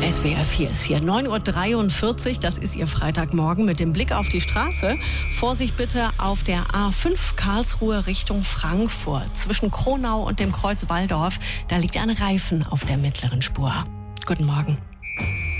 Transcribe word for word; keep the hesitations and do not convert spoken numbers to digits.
S W R vier ist hier. neun Uhr dreiundvierzig, das ist Ihr Freitagmorgen mit dem Blick auf die Straße. Vorsicht bitte auf der A fünf Karlsruhe Richtung Frankfurt. Zwischen Kronau und dem Kreuz Walldorf, da liegt ein Reifen auf der mittleren Spur. Guten Morgen.